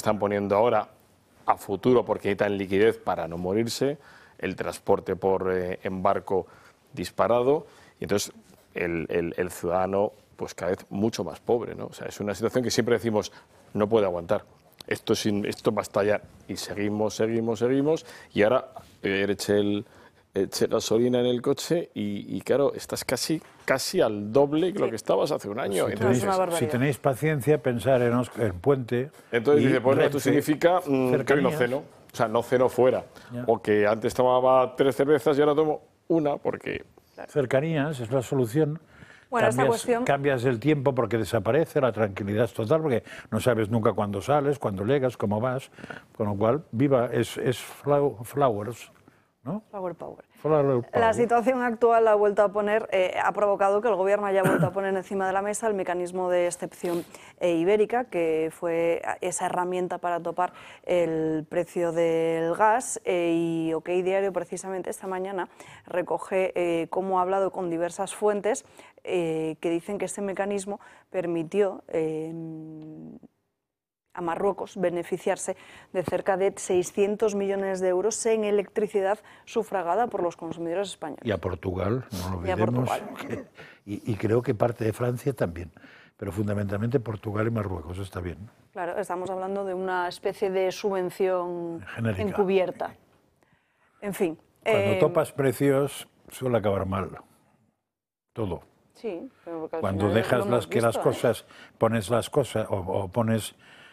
están poniendo ahora a futuro porque necesitan liquidez para no morirse, el transporte en barco disparado, y entonces el ciudadano pues cada vez mucho más pobre, ¿no? O sea, es una situación que siempre decimos no puede aguantar. Esto va a estallar, y seguimos, y ahora eché gasolina en el coche y claro, estás casi al doble que lo que estabas hace un año. Si tenéis paciencia, pensar en Puente. Entonces dice, pues esto significa que hoy no ceno, o sea, no ceno fuera, o que antes tomaba 3 cervezas y ahora tomo una, porque... Cercanías es la solución. Bueno, cambias el tiempo porque desaparece, la tranquilidad es total, porque no sabes nunca cuándo sales, cuándo llegas, cómo vas, con lo cual, es flowers, ¿no? Flower power. Flower power. La situación actual ha provocado que el Gobierno haya vuelto a poner encima de la mesa el mecanismo de excepción ibérica, que fue esa herramienta para topar el precio del gas, y OK Diario precisamente esta mañana recoge cómo ha hablado con diversas fuentes que dicen que este mecanismo permitió a Marruecos beneficiarse de cerca de 600 millones de euros en electricidad sufragada por los consumidores españoles. Y a Portugal, no lo olvidemos. Y creo que parte de Francia también, pero fundamentalmente Portugal y Marruecos, está bien. Claro, estamos hablando de una especie de subvención genérica, encubierta. En fin. Cuando topas precios suele acabar mal, todo. Sí, pero cuando dejas las cosas, pones las cosas o pones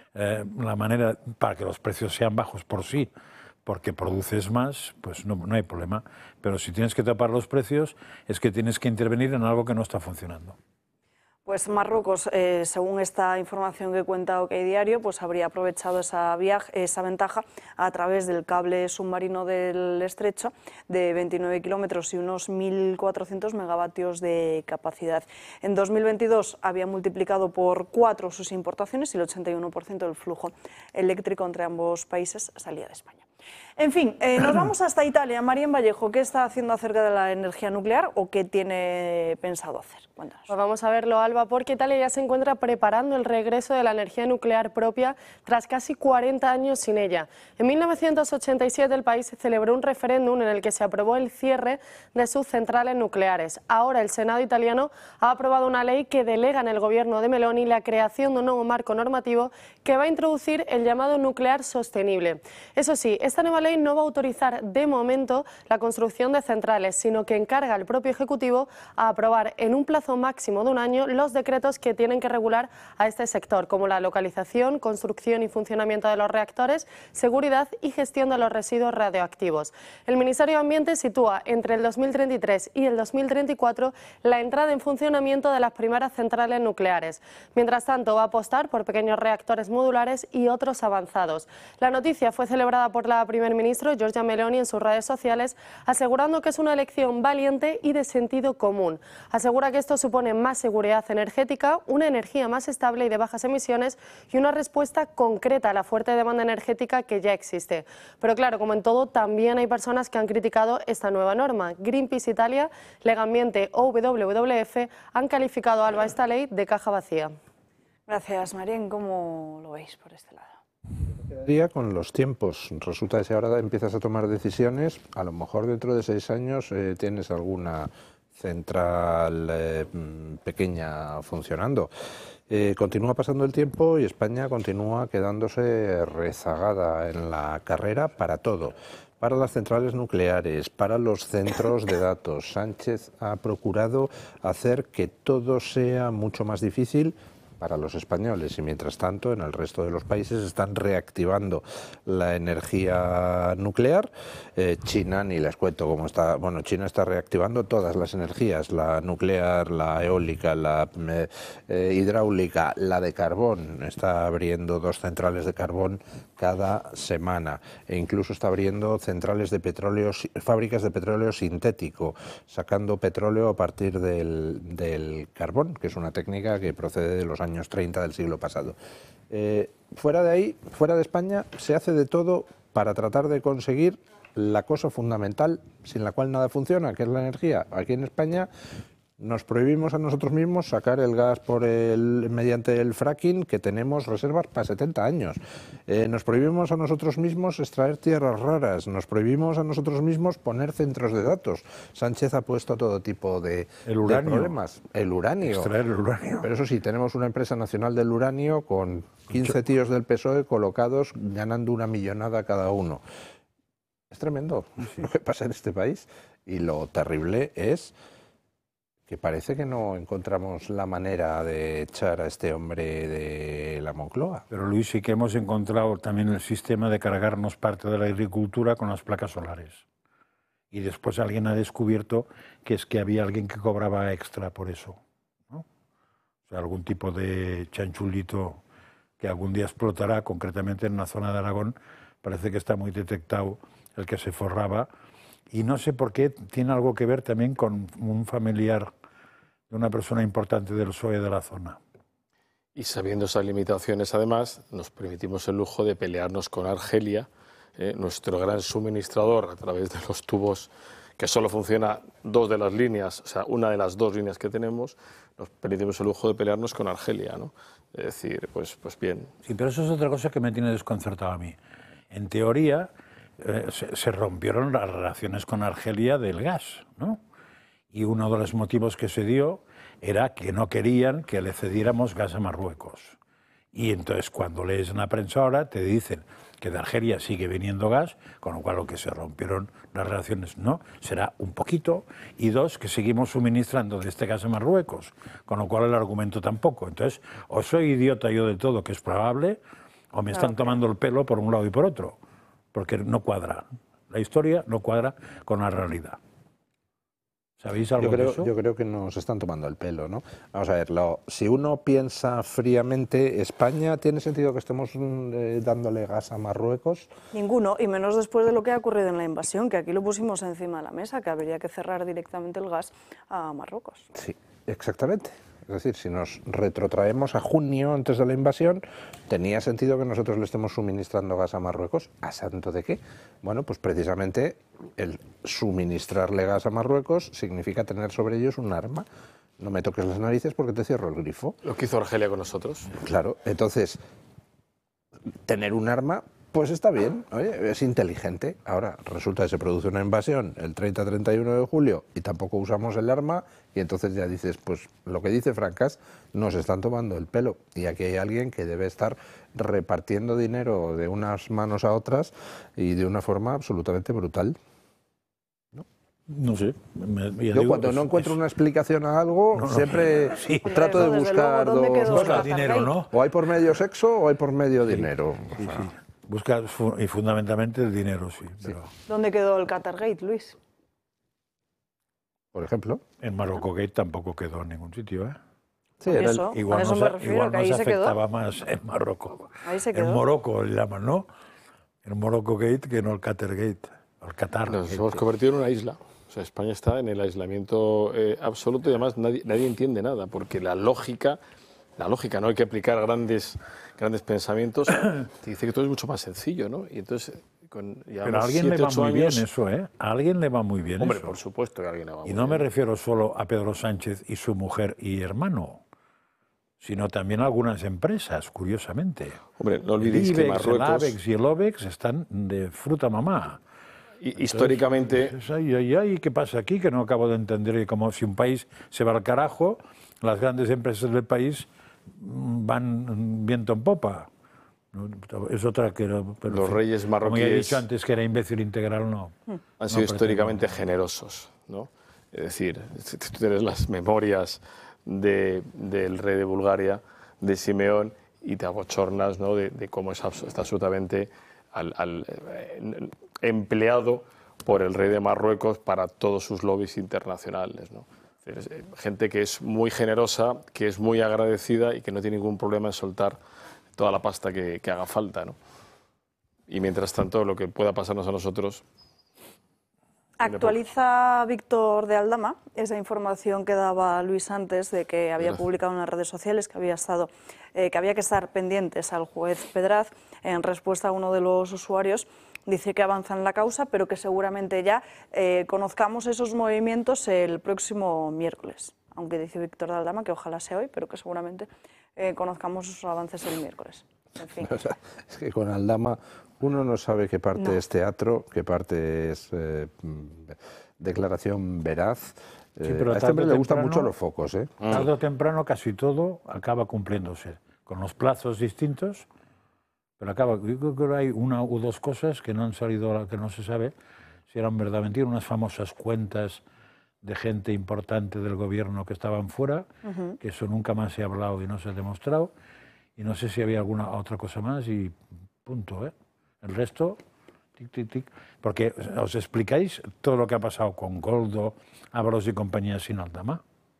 la manera para que los precios sean bajos por sí, porque produces más, pues no hay problema. Pero si tienes que tapar los precios, es que tienes que intervenir en algo que no está funcionando. Pues Marruecos, según esta información que cuenta OK Diario, pues habría aprovechado esa ventaja a través del cable submarino del estrecho de 29 kilómetros y unos 1.400 megavatios de capacidad. En 2022 había multiplicado por 4 sus importaciones y el 81% del flujo eléctrico entre ambos países salía de España. En fin, nos vamos hasta Italia. Marién Vallejo, ¿qué está haciendo acerca de la energía nuclear o qué tiene pensado hacer? Cuéntanos. Pues vamos a verlo, Alba, porque Italia ya se encuentra preparando el regreso de la energía nuclear propia tras casi 40 años sin ella. En 1987 el país celebró un referéndum en el que se aprobó el cierre de sus centrales nucleares. Ahora el Senado italiano ha aprobado una ley que delega en el gobierno de Meloni la creación de un nuevo marco normativo que va a introducir el llamado nuclear sostenible. Eso sí, esta nueva ley no va a autorizar de momento la construcción de centrales, sino que encarga al propio Ejecutivo a aprobar en un plazo máximo de un año los decretos que tienen que regular a este sector, como la localización, construcción y funcionamiento de los reactores, seguridad y gestión de los residuos radioactivos. El Ministerio de Ambiente sitúa entre el 2033 y el 2034 la entrada en funcionamiento de las primeras centrales nucleares. Mientras tanto, va a apostar por pequeños reactores modulares y otros avanzados. La noticia fue celebrada por la primer ministro Giorgia Meloni en sus redes sociales, asegurando que es una elección valiente y de sentido común. Asegura que esto supone más seguridad energética, una energía más estable y de bajas emisiones y una respuesta concreta a la fuerte demanda energética que ya existe. Pero claro, como en todo, también hay personas que han criticado esta nueva norma. Greenpeace Italia, Legambiente o WWF han calificado, Alba, esta ley de caja vacía. Gracias, Marién. ¿Cómo lo veis por este lado? Quedaría con los tiempos. Resulta que si ahora empiezas a tomar decisiones, a lo mejor dentro de 6 años tienes alguna central pequeña funcionando. Continúa pasando el tiempo y España continúa quedándose rezagada en la carrera para todo. Para las centrales nucleares, para los centros de datos. Sánchez ha procurado hacer que todo sea mucho más difícil para los españoles y mientras tanto en el resto de los países están reactivando la energía nuclear. China, ni les cuento cómo está, bueno, China está reactivando todas las energías, la nuclear, la eólica, la hidráulica, la de carbón, está abriendo 2 centrales de carbón cada semana e incluso está abriendo centrales de petróleo, fábricas de petróleo sintético, sacando petróleo a partir del carbón, que es una técnica que procede de los años 30 del siglo pasado. Fuera de ahí, fuera de España, se hace de todo para tratar de conseguir la cosa fundamental sin la cual nada funciona, que es la energía. Aquí en España Nos prohibimos a nosotros mismos sacar el gas mediante el fracking, que tenemos reservas para 70 años. Nos prohibimos a nosotros mismos extraer tierras raras. Nos prohibimos a nosotros mismos poner centros de datos. Sánchez ha puesto todo tipo de problemas. El uranio. Extraer el uranio. Pero eso sí, tenemos una empresa nacional del uranio con 15 tíos del PSOE colocados ganando 1 millonada cada uno. Es tremendo lo que pasa en este país. Y lo terrible es que parece que no encontramos la manera de echar a este hombre de la Moncloa. Pero Luis, sí que hemos encontrado también el sistema de cargarnos parte de la agricultura con las placas solares. Y después alguien ha descubierto que es que había alguien que cobraba extra por eso, ¿no? O sea, algún tipo de chanchulito que algún día explotará, concretamente en una zona de Aragón. Parece que está muy detectado el que se forraba. Y no sé por qué tiene algo que ver también con un familiar de una persona importante del PSOE de la zona. Y sabiendo esas limitaciones, además, nos permitimos el lujo de pelearnos con Argelia, nuestro gran suministrador, a través de los tubos, que solo funciona 2 de las líneas, o sea, una de las 2 líneas que tenemos, nos permitimos el lujo de pelearnos con Argelia, ¿no? Es decir, pues bien. Sí, pero eso es otra cosa que me tiene desconcertado a mí. En teoría, se rompieron las relaciones con Argelia del gas, ¿no? Y uno de los motivos que se dio era que no querían que le cediéramos gas a Marruecos. Y entonces cuando lees en la prensa ahora te dicen que de Argelia sigue viniendo gas, con lo cual lo que se rompieron las relaciones no, será un poquito, y 2, que seguimos suministrando de este gas a Marruecos, con lo cual el argumento tampoco. Entonces, o soy idiota yo de todo, que es probable, o me están tomando el pelo por un lado y por otro, porque no cuadra. La historia no cuadra con la realidad. ¿Sabéis algo de eso? Yo creo que nos están tomando el pelo, ¿no? Vamos a ver, si uno piensa fríamente, ¿España tiene sentido que estemos dándole gas a Marruecos? Ninguno, y menos después de lo que ha ocurrido en la invasión, que aquí lo pusimos encima de la mesa, que habría que cerrar directamente el gas a Marruecos. Sí, exactamente. Es decir, si nos retrotraemos a junio antes de la invasión, ¿tenía sentido que nosotros le estemos suministrando gas a Marruecos? ¿A santo de qué? Bueno, pues precisamente el suministrarle gas a Marruecos significa tener sobre ellos un arma. No me toques las narices porque te cierro el grifo. Lo que hizo Argelia con nosotros. Claro, entonces, tener un arma, pues está bien, oye, es inteligente. Ahora, resulta que se produce una invasión el 30-31 de julio y tampoco usamos el arma, y entonces ya dices, pues lo que dice Francas, nos están tomando el pelo. Y aquí hay alguien que debe estar repartiendo dinero de unas manos a otras y de una forma absolutamente brutal. No sé. Yo cuando no encuentro una explicación a algo, siempre trato de buscar buscar dinero, ¿no? O hay por medio sexo o hay por medio dinero. Sí, sí. Busca y fundamentalmente el dinero, sí. Pero ¿Dónde quedó el Qatargate, Luis? Por ejemplo. en Marruecos Gate tampoco quedó en ningún sitio, ¿eh? Sí, Por era eso, Igual a eso nos, me refiero, igual que ahí nos se quedó. afectaba más en Marruecos. Ahí se quedó. En Morocco le llaman, ¿no? El Morocco Gate que no el Qatar Gate. El Qatar Nos Gate. hemos convertido en una isla. O sea, España está en el aislamiento absoluto, y además nadie entiende nada, porque la lógica, no hay que aplicar grandes pensamientos, te dice que todo es mucho más sencillo, ¿no? Y entonces, Pero a alguien le va muy bien eso, ¿eh? A alguien le va muy bien Hombre, eso. por supuesto que a alguien le va muy Y no bien. me refiero solo a Pedro Sánchez y su mujer y hermano, sino también a algunas empresas, curiosamente. Hombre, no olvidéis el que IBEX, el Marruecos, ABEX y el OBEX están de fruta mamá. históricamente, Ay, ¿qué pasa aquí? Que no acabo de entender. Y como si un país se va al carajo, las grandes empresas del país van viento en popa. Es otra que... Pero, los reyes como ya he marroquíes dicho antes que era imbécil integral, no. han sido históricamente generosos, ¿no? Es decir, si tú tienes las memorias del rey de Bulgaria, de Simeón, y te abochornas, ¿no?, de cómo está absolutamente empleado por el rey de Marruecos para todos sus lobbies internacionales, ¿no? Es decir, gente que es muy generosa, que es muy agradecida y que no tiene ningún problema en soltar toda la pasta que haga falta, ¿no? Y mientras tanto, lo que pueda pasarnos a nosotros... Actualiza Víctor de Aldama esa información que daba Luis antes de que había publicado en las redes sociales que había que estar pendientes al juez Pedraz. En respuesta a uno de los usuarios, dice que avanza en la causa, pero que seguramente ya conozcamos esos movimientos el próximo miércoles. aunque dice Víctor de Aldama que ojalá sea hoy, pero que seguramente conozcamos esos avances el miércoles. En fin. O sea, es que con Aldama uno no sabe qué parte es teatro, qué parte es declaración veraz. Sí, pero a este hombre le gustan mucho los focos. Tarde o temprano casi todo acaba cumpliéndose, con los plazos distintos, pero acaba. Yo creo que hay una u dos cosas que no han salido, que no se sabe si eran verdad o mentira, unas famosas cuentas de gente importante del gobierno que estaban fuera, que eso nunca más se ha hablado y no se ha demostrado, y no sé si había alguna otra cosa más y punto, El resto, tic, tic, tic, porque os explicáis todo lo que ha pasado con Goldo, Ábalos y compañía sin Aldama.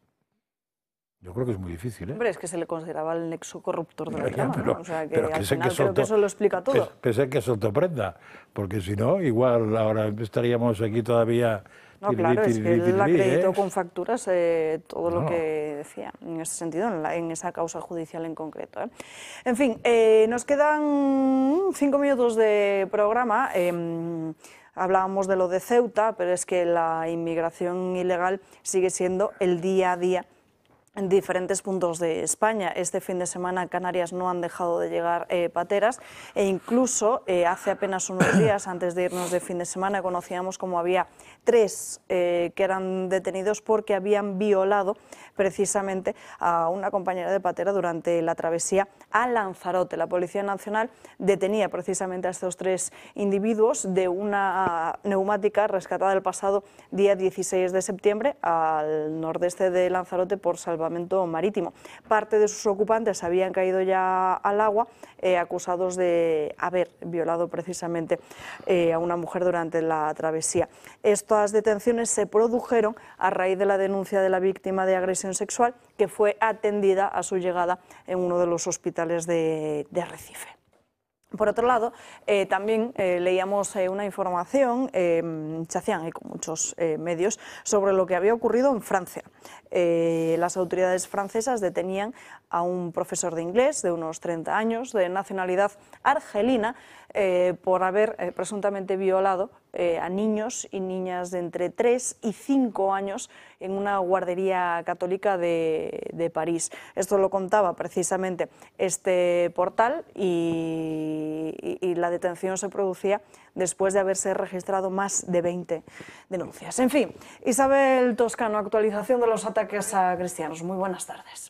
Yo creo que es muy difícil, Hombre, es que se le consideraba el nexo corruptor de la Ya, trama, pero- ¿no? O sea, que pero al que sé final que creo que soltó- eso lo explica todo. Pensé que soltó prenda, porque si no, igual ahora estaríamos aquí todavía... No, claro, es que él acreditó con facturas todo lo No. que decía, en ese sentido, en esa causa judicial en concreto. En fin, nos quedan 5 minutos de programa. Hablábamos de lo de Ceuta, pero es que la inmigración ilegal sigue siendo el día a día en diferentes puntos de España. Este fin de semana en Canarias no han dejado de llegar pateras e incluso hace apenas unos días, antes de irnos de fin de semana, conocíamos como había 3 que eran detenidos porque habían violado precisamente a una compañera de patera durante la travesía a Lanzarote. La Policía Nacional detenía precisamente a estos 3 individuos de una neumática rescatada el pasado día 16 de septiembre al nordeste de Lanzarote por salvamento marítimo. Parte de sus ocupantes habían caído ya al agua, acusados de haber violado precisamente a una mujer durante la travesía. Estas detenciones se produjeron a raíz de la denuncia de la víctima de agresión sexual, que fue atendida a su llegada en uno de los hospitales de Arrecife. Por otro lado, también leíamos una información, se hacían con muchos medios, sobre lo que había ocurrido en Francia. Las autoridades francesas detenían a un profesor de inglés de unos 30 años, de nacionalidad argelina, por haber presuntamente violado a niños y niñas de entre 3 y 5 años en una guardería católica de París. Esto lo contaba precisamente este portal y la detención se producía después de haberse registrado más de 20 denuncias. En fin, Isabel Toscano, actualización de los ataques a cristianos. Muy buenas tardes.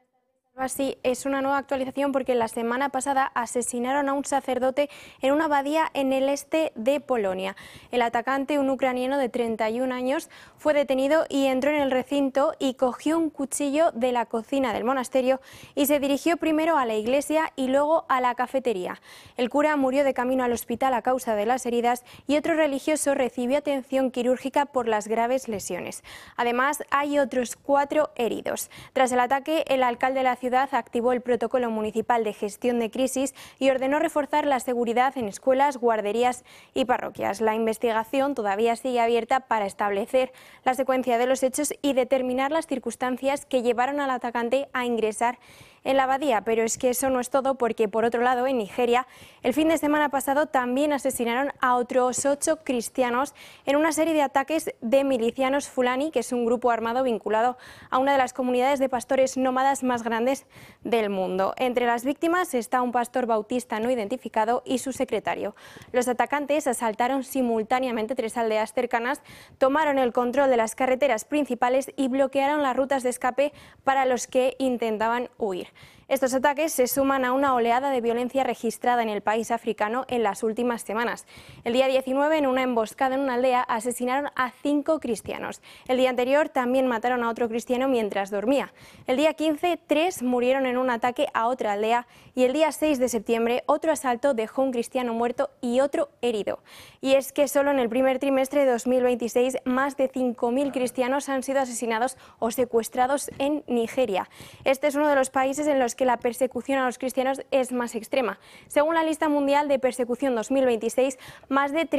Sí, es una nueva actualización porque la semana pasada asesinaron a un sacerdote en una abadía en el este de Polonia. El atacante, un ucraniano de 31 años, fue detenido y entró en el recinto y cogió un cuchillo de la cocina del monasterio y se dirigió primero a la iglesia y luego a la cafetería. El cura murió de camino al hospital a causa de las heridas y otro religioso recibió atención quirúrgica por las graves lesiones. Además, hay otros 4 heridos. Tras el ataque, el alcalde de la ciudad activó el protocolo municipal de gestión de crisis y ordenó reforzar la seguridad en escuelas, guarderías y parroquias. La investigación todavía sigue abierta para establecer la secuencia de los hechos y determinar las circunstancias que llevaron al atacante a ingresar en la abadía, pero es que eso no es todo porque, por otro lado, en Nigeria, el fin de semana pasado también asesinaron a otros 8 cristianos en una serie de ataques de milicianos Fulani, que es un grupo armado vinculado a una de las comunidades de pastores nómadas más grandes del mundo. Entre las víctimas está un pastor bautista no identificado y su secretario. Los atacantes asaltaron simultáneamente 3 aldeas cercanas, tomaron el control de las carreteras principales y bloquearon las rutas de escape para los que intentaban huir. Estos ataques se suman a una oleada de violencia registrada en el país africano en las últimas semanas. El día 19, en una emboscada en una aldea, asesinaron a 5 cristianos. El día anterior también mataron a otro cristiano mientras dormía. El día 15, 3 murieron en un ataque a otra aldea y el día 6 de septiembre otro asalto dejó un cristiano muerto y otro herido. Y es que solo en el primer trimestre de 2026 más de 5.000 cristianos han sido asesinados o secuestrados en Nigeria. Este es uno de los países en los que la persecución a los cristianos es más extrema. Según la lista mundial de persecución 2026, más de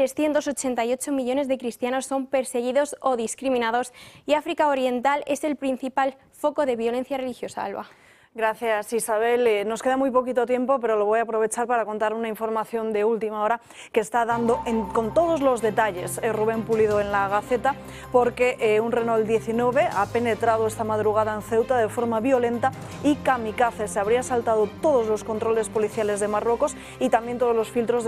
388 millones de cristianos son perseguidos o discriminados y África Oriental es el principal foco de violencia religiosa, Alba. Gracias, Isabel. Nos queda muy poquito tiempo, pero lo voy a aprovechar para contar una información de última hora que está dando con todos los detalles Rubén Pulido en la Gaceta, porque un Renault 19 ha penetrado esta madrugada en Ceuta de forma violenta y kamikaze. Se habría saltado todos los controles policiales de Marruecos y también todos los filtros de